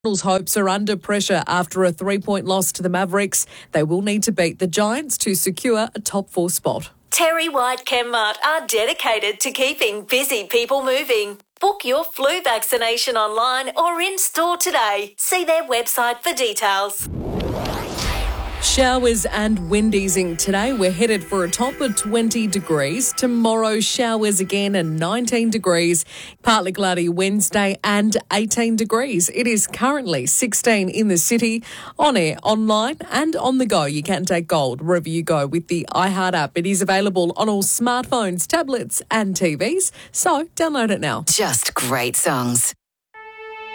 Cardinals' hopes are under pressure after a 3-point loss to the Mavericks. They will need to beat the Giants to secure a top 4 spot. Terry White Chemmart are dedicated to keeping busy people moving. Book your flu vaccination online or in-store today. See their website for details. Showers and wind easing today. We're headed for a top of 20 degrees. Tomorrow, showers again and 19 degrees. Partly cloudy Wednesday and 18 degrees. It is currently 16 in the city. On air, online and on the go. You can take gold wherever you go with the iHeart app. It is available on all smartphones, tablets and TVs. So download it now. Just great songs.